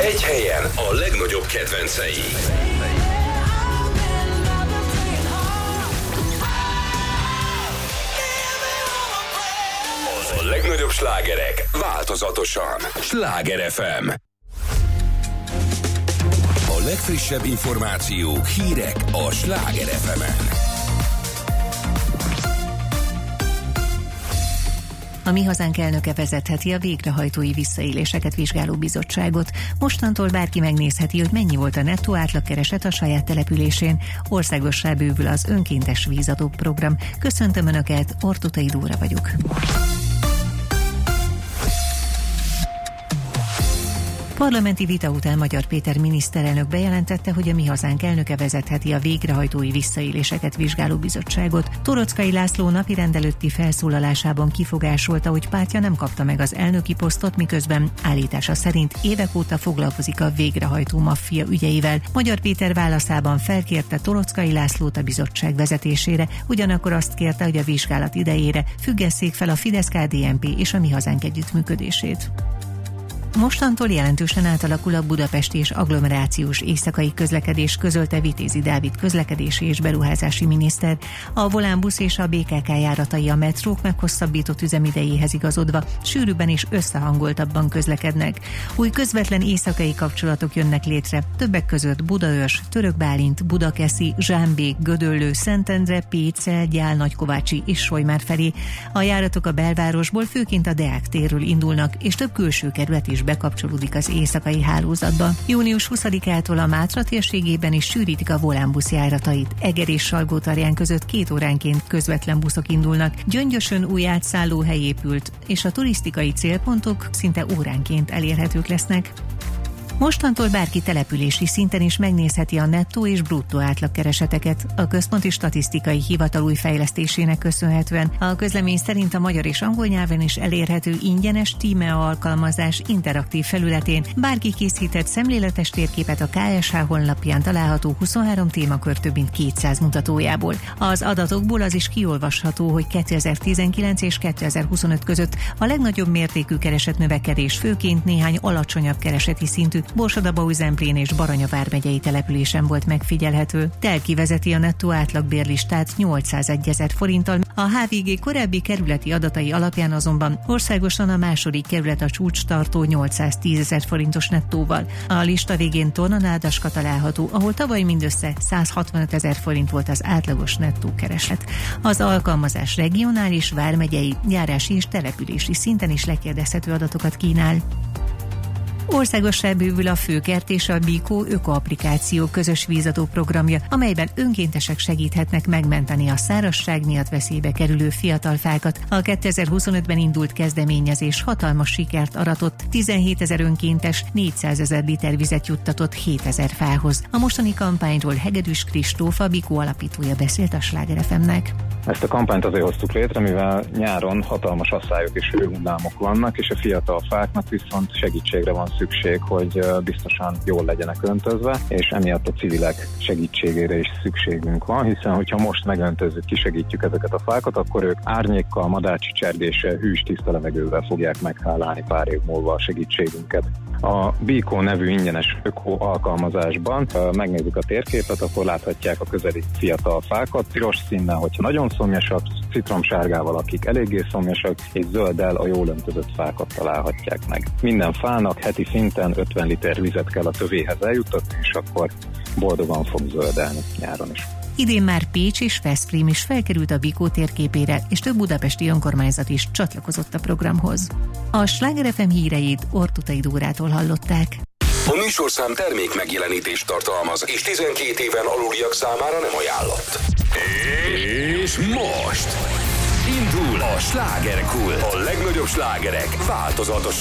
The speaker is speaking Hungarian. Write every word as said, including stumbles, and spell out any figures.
Egy helyen a legnagyobb kedvencei. A legnagyobb slágerek változatosan. Sláger ef em. A legfrissebb információk, hírek a Sláger ef emen. A Mi Hazánk elnöke vezetheti a végrehajtói visszaéléseket vizsgáló bizottságot. Mostantól bárki megnézheti, hogy mennyi volt a nettó átlagkereset a saját településén. Országossá bővül az önkéntes vízadó program. Köszöntöm Önöket, Ortutai Dóra vagyok. Parlamenti vita után Magyar Péter miniszterelnök bejelentette, hogy a Mi Hazánk elnöke vezetheti a végrehajtói visszaéléseket vizsgáló bizottságot. Toroczkai László napirend előtti felszólalásában kifogásolta, hogy pártja nem kapta meg az elnöki posztot, miközben állítása szerint évek óta foglalkozik a végrehajtó maffia ügyeivel. Magyar Péter válaszában felkérte Toroczkai Lászlót a bizottság vezetésére, ugyanakkor azt kérte, hogy a vizsgálat idejére függesszék fel a Fidesz-ká dé en pé és a Mi Hazánk együttműködését. Mostantól jelentősen átalakul a budapesti és agglomerációs éjszakai közlekedés, közölte Vitézi Dávid közlekedési és beruházási miniszter. A Volánbusz és a bé ká ká járatai a metrók meghosszabbított üzemidejéhez igazodva sűrűbben és összehangoltabban közlekednek. Új közvetlen éjszakai kapcsolatok jönnek létre, többek között Budaörs, Törökbálint, Budakeszi, Zsámbék, Gödöllő, Szentendre, Pécsel, Gyál, Nagykovácsi és Solymár felé. A járatok a belvárosból, főként a Deák térről indulnak, és több külső kerület is bekapcsolódik az éjszakai hálózatba. június huszadikától a Mátra térségében is sűrítik a Volánbusz járatait. Eger és Salgótarján között két óránként közvetlen buszok indulnak. Gyöngyösön új átszállóhely épült, és a turisztikai célpontok szinte óránként elérhetők lesznek. Mostantól bárki települési szinten is megnézheti a nettó és bruttó átlagkereseteket. A Központi Statisztikai Hivatal új fejlesztésének köszönhetően a közlemény szerint a magyar és angol nyelven is elérhető ingyenes Tímea alkalmazás interaktív felületén bárki készített szemléletes térképet a ká es há honlapján található huszonhárom témakör több mint kétszáz mutatójából. Az adatokból az is kiolvasható, hogy kétezer-tizenkilenc és kétezer-huszonöt között a legnagyobb mértékű keresetnövekedés főként néhány alacsonyabb kereseti szintű Borsod-Abaúj-Zemplén és Baranya vármegyei településen volt megfigyelhető. Telki vezeti a nettó átlagbérlistát nyolcszázegyezer forinttal, a há vé gé korábbi kerületi adatai alapján azonban országosan a második kerület a csúcstartó nyolcszáztízezer forintos nettóval. A lista végén Tornanádaska található, ahol tavaly mindössze százhatvanötezer forint volt az átlagos nettó kereslet. Az alkalmazás regionális, vármegyei, járási és települési szinten is lekérdezhető adatokat kínál. Országossá bővül a Főkert és a Bikó ökoapplikáció közös vízadó programja, amelyben önkéntesek segíthetnek megmenteni a szárazság miatt veszélybe kerülő fiatal fákat. A kétezer-huszonötben indult kezdeményezés hatalmas sikert aratott, tizenhétezer önkéntes négyszázezer liter vizet juttatott hétezer fához. A mostani kampányról Hegedűs Kristóf, a Bikó alapítója beszélt a Sláger ef emnek. Ezt a kampányt azért hoztuk létre, mivel nyáron hatalmas asszályok és hőhullámok vannak, és a fiatal fáknak viszont segítségre van szükség, hogy biztosan jól legyenek öntözve, és emiatt a civilek segítségére is szükségünk van, hiszen hogyha most megöntözzük, kisegítjük ezeket a fákat, akkor ők árnyékkal, madárcsicsergéssel, hűs, tiszta levegővel fogják meghálálni pár év múlva a segítségünket. A Bikó nevű ingyenes öko alkalmazásban megnézzük a térképet, akkor láthatják a közeli fiatal fákat, piros színnel, hogyha nagyon szomjasak, citromsárgával, akik eléggé szomjasak, és zölddel a jól öntözött fákat találhatják meg. Minden fának heti szinten ötven liter vizet kell a tövéhez eljuttatni, és akkor boldogan fog zöldelni nyáron is. Idén már Pécs és Veszprém is felkerült a Bikó térképére, és több budapesti önkormányzat is csatlakozott a programhoz. A Sláger ef em híreit Ortutai Dórától hallották. A műsorszám termék megjelenítést tartalmaz, és tizenkét éven aluliak számára nem ajánlott. És most indul a Slágerkult. A legnagyobb slágerek változatosan.